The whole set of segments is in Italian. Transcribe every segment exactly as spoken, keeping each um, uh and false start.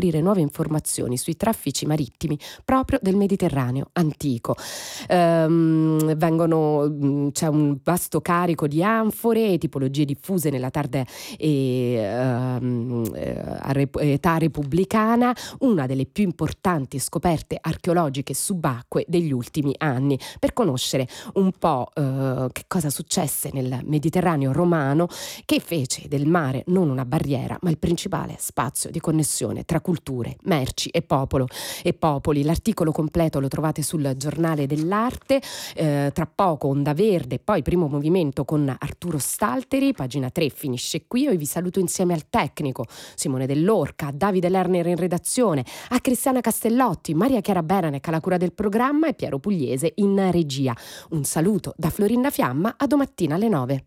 offrire nuove informazioni sui traffici marittimi proprio del Mediterraneo antico. Ehm, vengono, c'è un vasto carico di anfore e tipologie diffuse nella tarda e, ehm, età repubblicana, una delle più importanti scoperte archeologiche subacquee degli ultimi anni, per conoscere un po' eh, che cosa successe nel Mediterraneo romano, che fece del mare non una barriera ma il principale spazio di connessione tra culture, merci e popolo e popoli. L'articolo completo lo trovate sul Giornale dell'Arte. Eh, tra poco Onda Verde, poi primo movimento con Arturo Stalteri, pagina tre finisce qui. Io vi saluto insieme al tecnico Simone Dell'Orca, a Davide Lerner in redazione, a Cristiana Castellotti, Maria Chiara Beranec alla cura del programma e Piero Pugliese in regia. Un saluto da Florinda Fiamma, a domattina alle nove.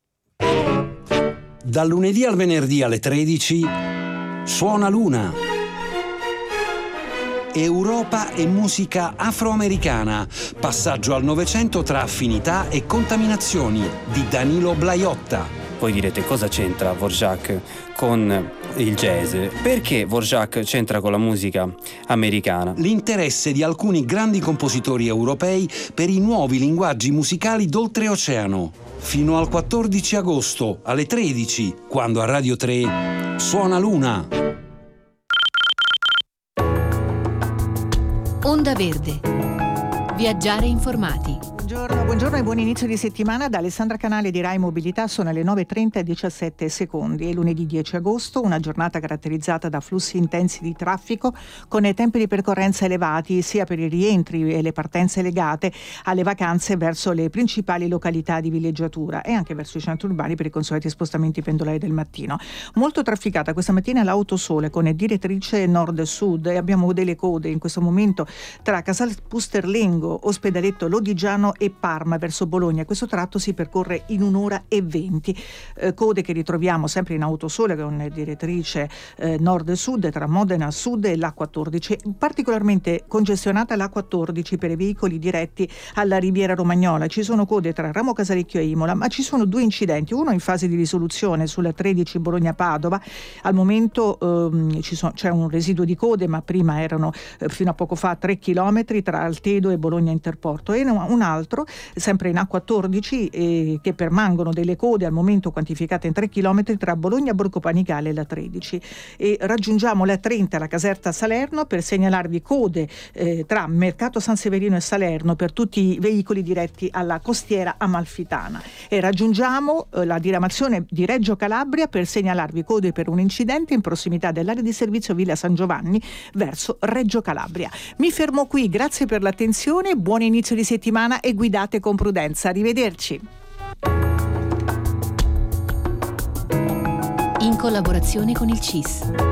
Dal lunedì al venerdì alle tredici Suona Luna. Europa e musica afroamericana. Passaggio al Novecento tra affinità e contaminazioni di Danilo Blaiotta. Voi direte, cosa c'entra Dvorak con il jazz? Perché Dvorak c'entra con la musica americana? L'interesse di alcuni grandi compositori europei per i nuovi linguaggi musicali d'oltreoceano. Fino al quattordici agosto alle tredici, quando a Radio tre Suona Luna. Onda Verde. Viaggiare informati. Buongiorno, buongiorno e buon inizio di settimana da Alessandra Canale di Rai Mobilità. Sono le nove e trenta e diciassette secondi. È lunedì dieci agosto, una giornata caratterizzata da flussi intensi di traffico con tempi di percorrenza elevati sia per i rientri e le partenze legate alle vacanze verso le principali località di villeggiatura e anche verso i centri urbani per i consueti spostamenti pendolari del mattino. Molto trafficata questa mattina l'Autosole con direttrice nord-sud e abbiamo delle code in questo momento tra Casal Pusterlengo, Ospedaletto Lodigiano e Parma verso Bologna. Questo tratto si percorre in un'ora e venti. Eh, code che ritroviamo sempre in Autosole con direttrice eh, nord-sud tra Modena Sud e l'A quattordici. Particolarmente congestionata l'A quattordici per i veicoli diretti alla Riviera Romagnola. Ci sono code tra Ramo Casalecchio e Imola, ma ci sono due incidenti, uno in fase di risoluzione sulla tredici Bologna-Padova. Al momento ehm, ci sono, c'è un residuo di code, ma prima erano eh, fino a poco fa tre chilometri tra Altedo e Bologna Interporto, e un altro sempre in A quattordici eh, che permangono delle code al momento quantificate in tre chilometri tra Bologna Borgo Panigale e la tredici. E raggiungiamo la trenta, la caserta Salerno, per segnalarvi code eh, tra Mercato San Severino e Salerno per tutti i veicoli diretti alla costiera amalfitana. E raggiungiamo eh, la diramazione di Reggio Calabria per segnalarvi code per un incidente in prossimità dell'area di servizio Villa San Giovanni verso Reggio Calabria. Mi fermo qui, grazie per l'attenzione, buon inizio di settimana e guidate con prudenza. Arrivederci. In collaborazione con il C I S.